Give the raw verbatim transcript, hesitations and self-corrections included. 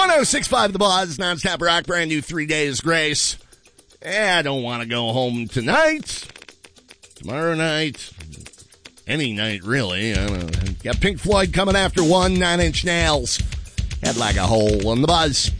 one oh six point five The Buzz, non-stop rock, brand new Three Days Grace. Eh, I don't want to go home tonight, tomorrow night, any night, really. I don't know. Got Pink Floyd coming after one, Nine Inch Nails. Head like a hole on The Buzz.